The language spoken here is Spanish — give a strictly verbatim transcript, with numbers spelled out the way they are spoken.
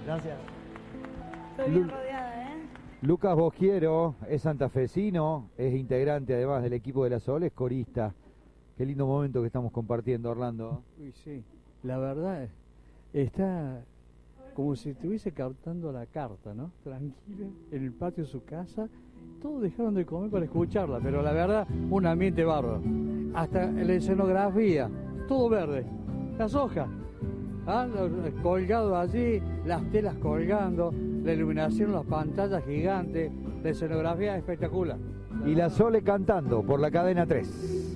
Gracias. Estoy bien rodeada, ¿eh? Lucas Bosquiero es santafesino, es integrante además del equipo de La Sol, es corista. Qué lindo momento que estamos compartiendo, Orlando. Uy, sí, la verdad está como si estuviese cantando la carta, ¿no? Tranquila, en el patio de su casa. Todos dejaron de comer para escucharla, pero la verdad, un ambiente bárbaro. Hasta la escenografía, todo verde, las hojas, ¿ah? colgado allí, las telas colgando, la iluminación, las pantallas gigantes, la escenografía espectacular. Y La Sole cantando por la cadena tres.